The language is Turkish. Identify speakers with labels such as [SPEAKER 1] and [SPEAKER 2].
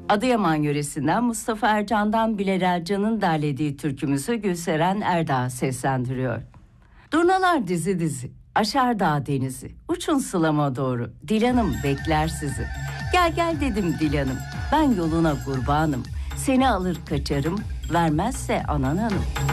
[SPEAKER 1] Adıyaman yöresinden Mustafa Ercan'dan Bilal Ercan'ın derlediği türkümüzü Gülseren Erdağ seslendiriyor. Durnalar dizi dizi, aşar dağ denizi, uçun sılama doğru, Dilan'ım bekler sizi. Gel gel dedim Dilan'ım, ben yoluna kurbanım, seni alır kaçarım, vermezse anan hanım.